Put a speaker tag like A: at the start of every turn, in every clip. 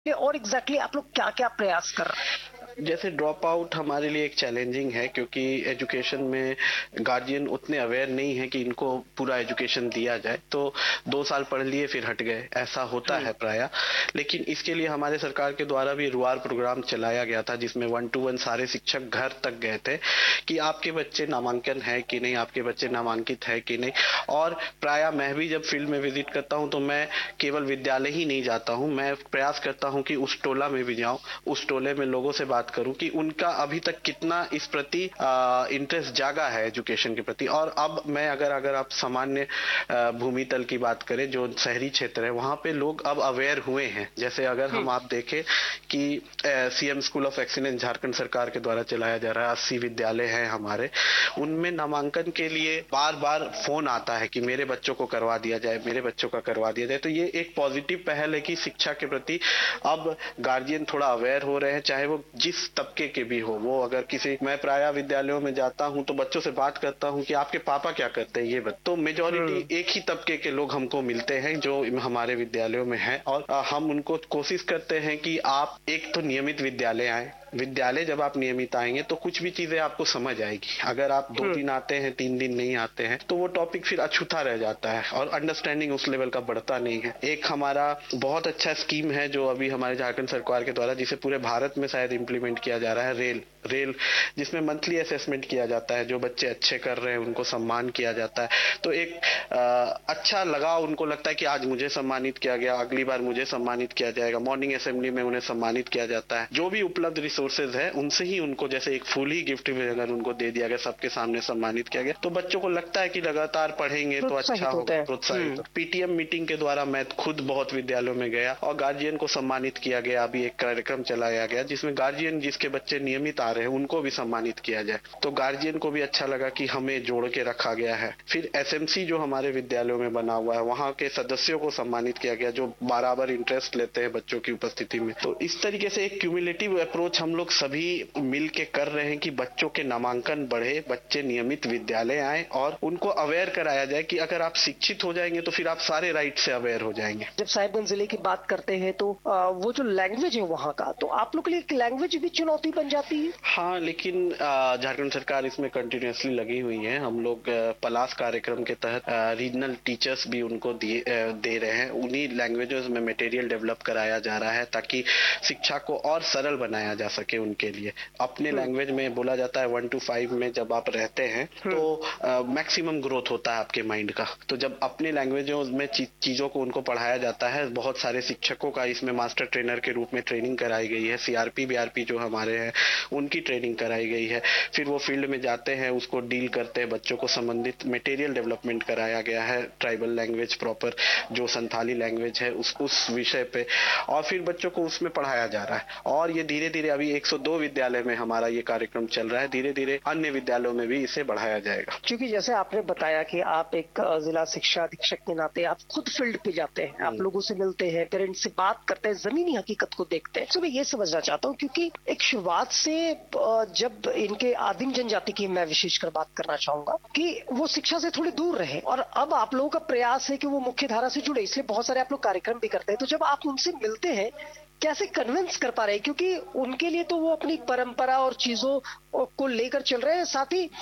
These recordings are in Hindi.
A: और एग्जैक्टली आप लोग क्या क्या प्रयास कर रहे हैं?
B: जैसे ड्रॉप आउट हमारे लिए एक चैलेंजिंग है, क्योंकि एजुकेशन में गार्जियन उतने अवेयर नहीं है कि इनको पूरा एजुकेशन दिया जाए, तो 2 साल पढ़ लिए फिर हट गए, ऐसा होता है प्राय। लेकिन इसके लिए हमारे सरकार के द्वारा भी रुआर प्रोग्राम चलाया गया था, जिसमें 1-to-1 सारे शिक्षक घर तक गए थे कि आपके बच्चे नामांकन है कि नहीं, आपके बच्चे नामांकित है कि नहीं। और प्राय मैं भी जब फील्ड में विजिट करता हूँ तो मैं केवल विद्यालय ही नहीं जाता हूँ, मैं प्रयास करता हूँ कि उस टोला में भी जाऊँ, उस टोले में लोगों से बात करूं कि उनका अभी तक कितना इस प्रति इंटरेस्ट जागा है एजुकेशन के प्रति। और अब मैं अगर आप सामान्य भूमि तल की बात करें, जो शहरी क्षेत्र है वहां पे लोग अब अवेयर हुए हैं। जैसे अगर हम आप देखें कि CM school of excellence Jharkhand सरकार के द्वारा चलाया जा रहा है, 80 विद्यालय है हमारे, उनमें नामांकन के लिए बार बार फोन आता है कि मेरे बच्चों को करवा दिया जाए, मेरे बच्चों का करवा दिया जाए। तो ये एक पॉजिटिव पहल है कि शिक्षा के प्रति अब गार्जियन थोड़ा अवेयर हो रहे हैं, चाहे वो जिस तबके के भी हो। वो अगर किसी, मैं प्राय विद्यालयों में जाता हूं तो बच्चों से बात करता हूं कि आपके पापा क्या करते हैं, ये तो मेजोरिटी एक ही तबके के लोग हमको मिलते हैं जो हमारे विद्यालयों में हैं। और हम उनको कोशिश करते हैं कि आप एक तो नियमित विद्यालय आए। विद्यालय जब आप नियमित आएंगे तो कुछ भी चीजें आपको समझ आएगी। अगर आप 2 दिन आते हैं, 3 दिन नहीं आते हैं, तो वो टॉपिक फिर अछूता रह जाता है और अंडरस्टैंडिंग उस लेवल का बढ़ता नहीं है। एक हमारा बहुत अच्छा स्कीम है जो अभी हमारे झारखंड सरकार के द्वारा, जिसे पूरे भारत में शायद इम्प्लीमेंट किया जा रहा है, रेल, जिसमें मंथली असेसमेंट किया जाता है। जो बच्चे अच्छे कर रहे हैं उनको सम्मान किया जाता है। तो एक अच्छा लगा, उनको लगता है कि आज मुझे सम्मानित किया गया, अगली बार मुझे सम्मानित किया जाएगा। मॉर्निंग असेंबली में उन्हें सम्मानित किया जाता है। जो भी उपलब्ध रिसोर्सेज है उनसे ही उनको, जैसे एक फूल ही गिफ्ट में अगर उनको दे दिया गया, सबके सामने सम्मानित किया गया, तो बच्चों को लगता है कि लगातार पढ़ेंगे तो अच्छा होगा, प्रोत्साहित। पीटीएम मीटिंग के द्वारा मैं खुद बहुत विद्यालयों में गया और गार्जियन को सम्मानित किया गया। अभी एक कार्यक्रम चलाया गया जिसमें गार्जियन जिसके बच्चे नियमित आ रहे हैं उनको भी सम्मानित किया जाए, तो गार्जियन को भी अच्छा लगा कि हमें जोड़ के रखा गया है। फिर एसएमसी जो हमारे विद्यालयों में बना हुआ है, वहाँ के सदस्यों को सम्मानित किया गया जो बराबर इंटरेस्ट लेते हैं बच्चों की उपस्थिति में। तो इस तरीके से एक क्यूमुलेटिव अप्रोच हम लोग सभी मिल के कर रहे हैं कि बच्चों के नामांकन बढ़े, बच्चे नियमित विद्यालय आए और उनको अवेयर कराया जाए कि अगर आप शिक्षित हो जाएंगे तो फिर आप सारे राइट से अवेयर हो जाएंगे।
A: जब साहिबगंज जिले की बात करते हैं तो वो जो लैंग्वेज है वहाँ का, तो आप लोग के लिए लैंग्वेज भी चुनौती बन जाती है?
B: हाँ, लेकिन झारखंड सरकार इसमें कंटिन्यूअसली लगी हुई है। हम लोग पलास कार्यक्रम के तहत रीजनल टीचर्स भी उनको दे रहे हैं। उन्हीं लैंग्वेजेस में मटेरियल डेवलप कराया जा रहा है ताकि शिक्षा को और सरल बनाया जा सके उनके लिए। अपने लैंग्वेज में बोला जाता है 1 to 5 में जब आप रहते हैं तो मैक्सिमम ग्रोथ होता है आपके माइंड का। तो जब अपने लैंग्वेजों में चीजों को उनको पढ़ाया जाता है, बहुत सारे शिक्षकों का इसमें मास्टर ट्रेनर के रूप में ट्रेनिंग कराई गई है। सीआरपी बीआरपी जो हमारे हैं उनकी ट्रेनिंग कराई गई है। फिर वो फील्ड में जाते हैं, उसको डील करते हैं, बच्चों को संबंधित मटेरियल डेवलपमेंट कराया गया है, ट्राइबल लैंग्वेज प्रॉपर जो संथाली लैंग्वेज है उस विषय पे, और फिर बच्चों को उसमें पढ़ाया जा रहा है। और ये धीरे धीरे अभी 102 विद्यालय में हमारा ये कार्यक्रम चल रहा है, धीरे धीरे अन्य विद्यालयों में भी इसे बढ़ाया जाएगा।
A: क्योंकि जैसे आपने बताया कि आप एक जिला शिक्षा अधीक्षक के नाते आप खुद फील्ड पे जाते हैं, आप लोगों से मिलते हैं, पेरेंट्स से बात करते हैं, जमीनी हकीकत को देखते हैं। तो मैं ये समझना चाहता हूँ क्योंकि एक शुरुआत से जब इनके आदिम जनजाति की मैं विशेषकर बात करना चाहूंगा कि वो शिक्षा से थोड़ी दूर रहे, और अब आप लोगों का प्रयास है कि वो मुख्य धारा से जुड़े, इसलिए बहुत सारे आप लोग कार्यक्रम भी करते हैं। तो जब आप उनसे मिलते हैं कैसे कन्विंस कर पा रहे हैं, क्योंकि उनके लिए तो वो अपनी परंपरा और चीजों को लेकर चल रहे हैं, साथ ही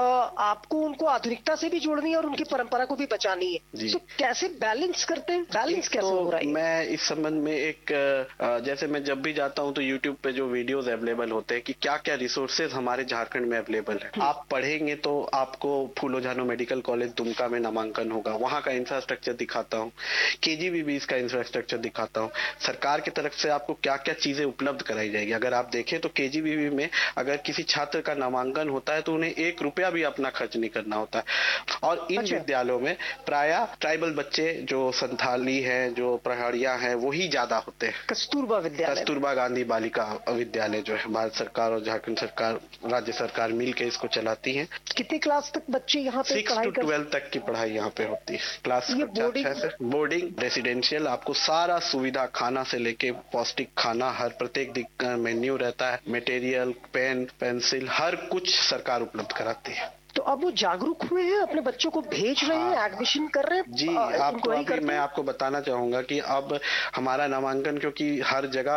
A: आपको उनको आधुनिकता से भी जोड़नी है और उनकी परंपरा को भी बचानी है। तो कैसे बैलेंस करते हैं, बैलेंस कैसे हो रहा है?
B: मैं इस संबंध में एक जैसे मैं जब भी जाता हूं तो यूट्यूब पे जो वीडियोस अवेलेबल होते हैं कि क्या क्या रिसोर्सेज हमारे झारखंड में अवेलेबल है। आप पढ़ेंगे तो आपको फूलो झानो मेडिकल कॉलेज दुमका में नामांकन होगा, वहां का इंफ्रास्ट्रक्चर दिखाता हूँ, केजीबीबी का इंफ्रास्ट्रक्चर दिखाता हूँ, सरकार की तरफ से आपको क्या क्या चीजें उपलब्ध कराई जाएगी। अगर आप देखें तो केजीबीवी में अगर किसी छात्र का नामांकन होता है तो उन्हें 1 रुपया भी अपना खर्च नहीं करना होता है। और इन विद्यालयों में प्राय ट्राइबल बच्चे जो संथाली हैं, जो पहाड़िया हैं, वही ज्यादा होते हैं। कस्तूरबा गांधी बालिका विद्यालय जो है भारत सरकार और झारखंड सरकार, राज्य सरकार मिलकर इसको चलाती है।
A: कितनी क्लास तक बच्चे यहाँ पे
B: 6 to 12 तक की पढ़ाई यहाँ पे होती है। क्लास बोर्डिंग रेसिडेंशियल, आपको सारा सुविधा, खाना से लेके पौष्टिक खाना, हर प्रत्येक मेन्यू रहता है, मटेरियल, पेन, पेंसिल, हर कुछ सरकार उपलब्ध कराती है।
A: तो अब वो जागरूक हुए हैं, अपने बच्चों को भेज रहे हैं, एडमिशन कर रहे हैं
B: जी। आपको मैं आपको बताना चाहूंगा कि अब हमारा नामांकन क्योंकि हर जगह